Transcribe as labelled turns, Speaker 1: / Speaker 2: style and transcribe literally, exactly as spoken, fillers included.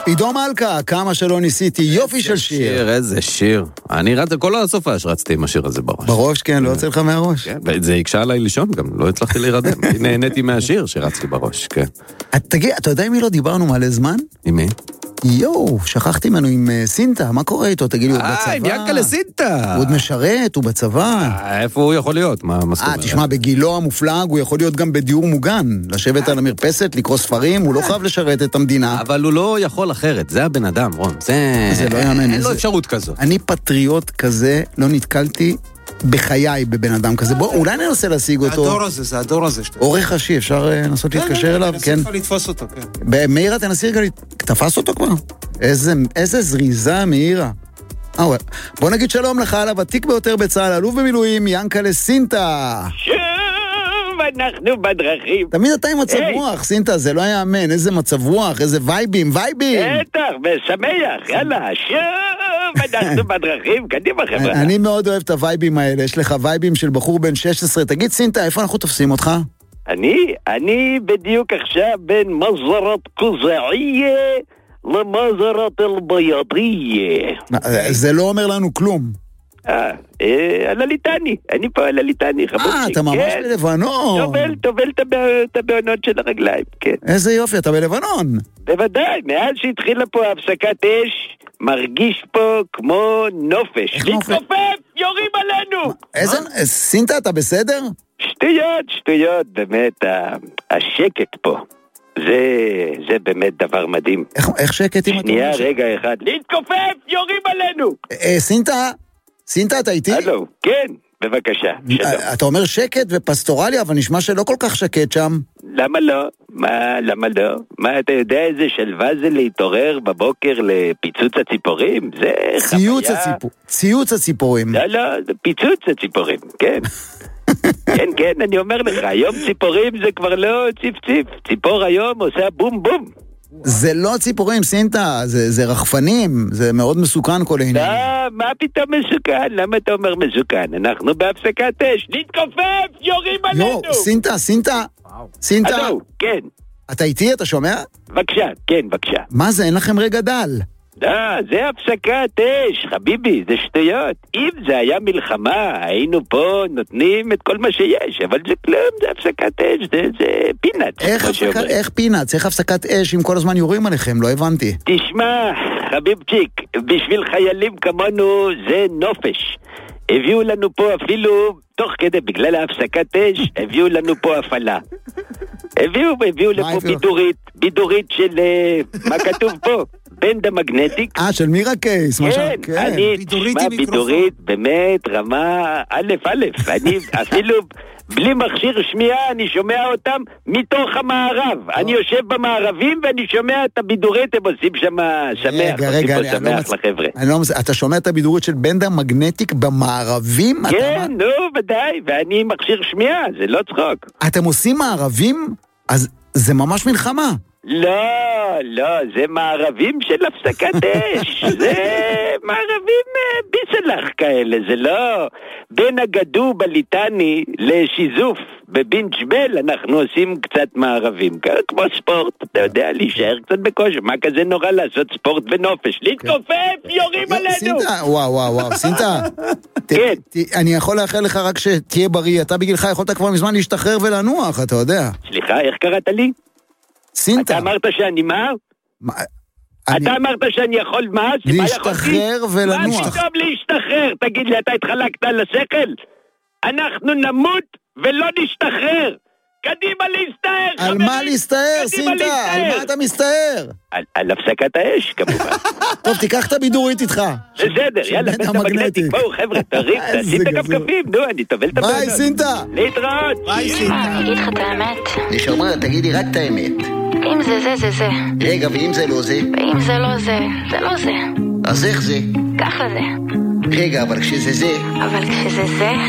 Speaker 1: עידו מלכה, כמה שלא ניסיתי, יופי של שיר.
Speaker 2: שיר, איזה שיר. אני רצתי, כל הסופה שרצתי עם השיר הזה בראש.
Speaker 1: בראש, כן, לא יוצא לך מהראש.
Speaker 2: זה יקשה עליי לישון גם, לא הצלחתי להירדם. נהניתי מהשיר שרצתי בראש, כן.
Speaker 1: תגיד, אתה יודע אם מי לא דיברנו מלא זמן?
Speaker 2: עם מי?
Speaker 1: יואו, שכחתי ממנו עם סינטה, מה קורה איתו? תגיד לי, הוא בצבא?
Speaker 2: אה, עם ינקלה סינטה.
Speaker 1: הוא עוד משרת, הוא בצבא.
Speaker 2: איפה הוא יכול להיות? מה זאת אומרת?
Speaker 1: אה, תשמע, בגילו המופלג הוא יכול להיות גם בדיור מוגן. לשבת על המרפסת, לקרוא ספרים, הוא לא חייב לשרת את המדינה.
Speaker 2: אבל הוא לא יכול אחרת, זה הבן אדם, רון. זה
Speaker 1: לא יאמן.
Speaker 2: אין לו אפשרות כזו.
Speaker 1: אני פטריוט כזה, לא נתקלתי בחיי בבן אדם כזה. בוא, אולי ננסה להשיג אותו.
Speaker 3: הדור הזה, זה הדור הזה.
Speaker 1: אורך ראשי, אפשר לנסות להתקשר אליו?
Speaker 3: כן. ננסה לתפוס אותו, כן.
Speaker 1: מאירה, תנסי רגע, תפס אותו כבר? איזה זריזה מאירה. בוא נגיד שלום לך על הוותיק ביותר בצה"ל, אלוף במילואים, ינקלה סינטה.
Speaker 4: שוב אנחנו בדרכים.
Speaker 1: תמיד אתה עם מצב רוח, סינטה, זה לא יאמן, איזה מצב רוח, איזה וייבים, וייבים.
Speaker 4: בטח, ושמח, יאללה, שוב אנחנו בדרכים, קדימה חברה.
Speaker 1: אני מאוד אוהב את הווייבים האלה, יש לך וייבים של בחור בן שש עשרה, תגיד סינטה, איפה אנחנו תופסים אותך?
Speaker 4: אני, אני בדיוק עכשיו בין מזרת קוזעייה למזרת אלביידיה.
Speaker 1: זה לא אומר לנו כלום.
Speaker 4: אה, על הליטני, אני פה על הליטני, חבובצ'יק.
Speaker 1: אה, אתה ממש בלבנון.
Speaker 4: טובל, טובל את הבעונות של הרגליים, כן.
Speaker 1: איזה יופי, אתה בלבנון.
Speaker 4: בוודאי, מאז שהתחילה פה הפסקת אש, מרגיש פה כמו נופש. להתכופף, יורים עלינו!
Speaker 1: איזה, סינטה, אתה בסדר?
Speaker 4: שטויות, שטויות, באמת, השקט פה. זה, זה באמת דבר מדהים.
Speaker 1: איך, איך שקט אם אתה...
Speaker 4: שנייה, רגע אחד. להתכופף, יורים עלינו!
Speaker 1: אה, סינטה, סינטה, אתה איתי?
Speaker 4: הלו, כן, בבקשה, שלום.
Speaker 1: אתה אומר שקט ופסטורלי, אבל נשמע שלא כל כך שקט שם.
Speaker 4: למה לא? מה, למה לא? מה, אתה יודע איזה שלווה זה להתעורר בבוקר לפיצוץ הציפורים? זה
Speaker 1: ציוץ
Speaker 4: חוויה...
Speaker 1: הציפור... ציוץ הציפורים.
Speaker 4: לא, לא, זה פיצוץ הציפורים, כן. כן, כן, אני אומר לך, היום ציפורים זה כבר לא ציפ ציפ. ציפור היום עושה בום בום.
Speaker 1: זה לא ציפורים, סינטה, זה, זה רחפנים, זה מאוד מסוכן כל העניין.
Speaker 4: לא, מה פתאום מסוכן? למה אתה אומר מסוכן? אנחנו בהפסקת אש, להתכופף, יורים עלינו!
Speaker 1: יו, סינטה, סינטה, סינטה.
Speaker 4: הלו, כן.
Speaker 1: אתה איתי, אתה שומע?
Speaker 4: בבקשה, כן, בבקשה.
Speaker 1: מה זה, אין לכם רגע דל?
Speaker 4: לא, זה הפסקת אש, חביבי, זה שטויות. אם זה היה מלחמה, היינו פה נותנים את כל מה שיש, אבל זה כלום, זה הפסקת אש, זה, זה פינאץ.
Speaker 1: איך, הפסקת, איך פינאץ? איך הפסקת אש אם כל הזמן יורים עליכם? לא הבנתי.
Speaker 4: תשמע, חביבצ'יק, בשביל חיילים כמונו זה נופש. הביאו לנו פה אפילו, תוך כדי, בגלל ההפסקת אש, הביאו לנו פה הפעלה. הביאו, הביאו לפה בידורית, בידורית של, מה כתוב פה? בנדה מגנטיק.
Speaker 1: אה, של מירה קייס.
Speaker 4: כן, אני, תשמע, בידורית, באמת, רמה א' א', אני אפילו בלי מכשיר שמיעה, אני שומע אותם מתוך המערב. אני יושב במערבים ואני שומע את הבידורית, הם עושים שם שמח, עושים פה שמח לחבר'ה.
Speaker 1: אתה שומע את הבידורית של בנדה מגנטיק במערבים?
Speaker 4: כן, נו, ודאי, ואני מכשיר שמיעה, זה לא צחוק.
Speaker 1: אתם עושים מערבים? אז זה ממש מלחמה.
Speaker 4: לא, לא, זה מערבים של הפסקת אש, זה מערבים ביסלח כאלה, זה לא בין הגדו בליטני לשיזוף בבין ג'בל, אנחנו עושים קצת מערבים, כמו ספורט, אתה יודע, להישאר קצת בכושר, מה כזה נורא לעשות ספורט ונופש, להתכופף, יורים עלינו.
Speaker 1: סינטה, וואו, וואו, וואו, סינטה,
Speaker 4: כן.
Speaker 1: אני יכול לאחל לך רק שתהיה בריא, אתה בגילך יכולת כבר מזמן להשתחרר ולנוח, אתה יודע.
Speaker 4: סליחה, איך קראת לי?
Speaker 1: סינטה.
Speaker 4: אתה אמרת שאני מה? אתה אמרת שאני יכול מה?
Speaker 1: להשתחרר ולנוח.
Speaker 4: מה פתאום להשתחרר? תגיד לי, אתה התחלקת על השכל? אנחנו נמות ולא נשתחרר. קדימה להסתער.
Speaker 1: על מה להסתער, סינטה? על מה אתה מסתער?
Speaker 4: על הפסקת האש, כמובן.
Speaker 1: טוב, תיקח את הבידורית איתך.
Speaker 4: בסדר, יאללה, בנדה מגנטיק. בואו, חבר'ה, תריב, תשים את הכפכפים. נו, אני טובל את הבנות.
Speaker 1: ביי, סינטה.
Speaker 4: להתראות.
Speaker 3: ביי, סינטה.
Speaker 5: אני אגיד לך את האמת.
Speaker 1: נשמע, תגידי רק את האמת.
Speaker 5: אם זה זה, זה זה.
Speaker 1: רגע, ואם זה לא זה?
Speaker 5: ואם זה לא זה, זה לא זה.
Speaker 1: אז איך זה?
Speaker 5: ככה זה.
Speaker 1: רגע, אבל כשזה זה...
Speaker 5: אבל כשזה זה...